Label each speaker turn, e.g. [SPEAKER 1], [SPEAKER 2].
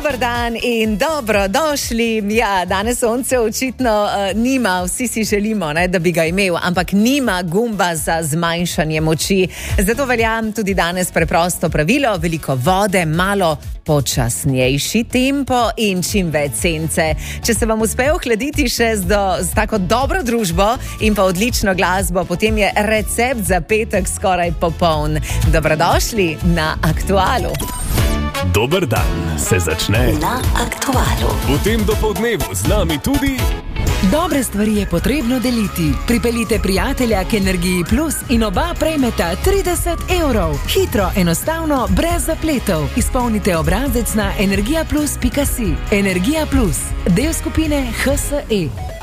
[SPEAKER 1] Dober dan in dobrodošli. Ja, danes sonce očitno nima, vsi si želimo, da bi ga imel, ampak nima gumba za zmanjšanje moči. Zato velja tudi danes preprosto pravilo: veliko vode, malo počasnejši tempo in čim več sence. Če se vam uspe ohladiti še z tako dobro družbo in pa odlično glasbo, potem je recept za petek skoraj popoln. Dobrodošli na Aktualu.
[SPEAKER 2] Dober dan se začne
[SPEAKER 3] na Aktualu.
[SPEAKER 2] V tem dopoldnevu z nami tudi...
[SPEAKER 4] Dobre stvari je potrebno deliti. Pripeljite prijatelja k Energiji Plus in oba prejmeta 30 evrov. Hitro, enostavno, brez zapletov. Izpolnite obrazec na energijaplus.si. Energija Plus, del skupine HSE.